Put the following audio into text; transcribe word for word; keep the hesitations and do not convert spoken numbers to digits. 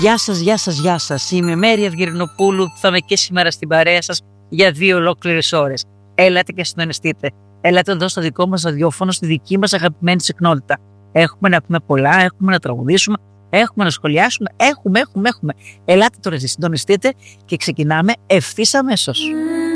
Γεια σας, γεια σας, γεια σας. Είμαι η Μέρη Αυγερινοπούλου. Θα είμαι και σήμερα στην παρέα σας για δύο ολόκληρες ώρες. Έλατε και συντονιστείτε. Έλατε εδώ στο δικό μας ραδιόφωνο, στη δική μας αγαπημένη συχνότητα. Έχουμε να πούμε πολλά, έχουμε να τραγουδήσουμε, έχουμε να σχολιάσουμε, έχουμε, έχουμε, έχουμε. Ελάτε τώρα, συντονιστείτε και ξεκινάμε ευθύς αμέσως.